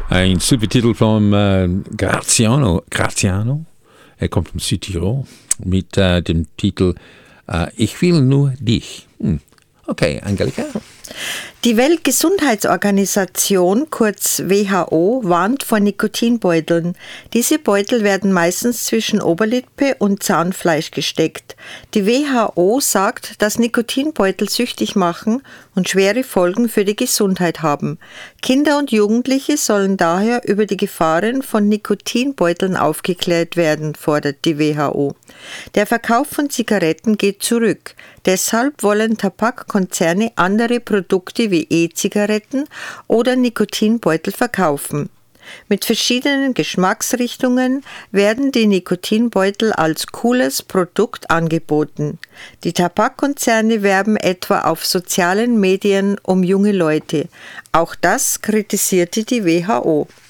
Ein super Titel von Graziano. Er kommt von Südtirol mit dem Titel Ich will nur dich. Okay, Angelika. Die Weltgesundheitsorganisation, kurz WHO, warnt vor Nikotinbeuteln. Diese Beutel werden meistens zwischen Oberlippe und Zahnfleisch gesteckt. Die WHO sagt, dass Nikotinbeutel süchtig machen und schwere Folgen für die Gesundheit haben. Kinder und Jugendliche sollen daher über die Gefahren von Nikotinbeuteln aufgeklärt werden, fordert die WHO. Der Verkauf von Zigaretten geht zurück. Deshalb wollen Tabakkonzerne andere Produkte wie E-Zigaretten oder Nikotinbeutel verkaufen. Mit verschiedenen Geschmacksrichtungen werden die Nikotinbeutel als cooles Produkt angeboten. Die Tabakkonzerne werben etwa auf sozialen Medien um junge Leute. Auch das kritisierte die WHO.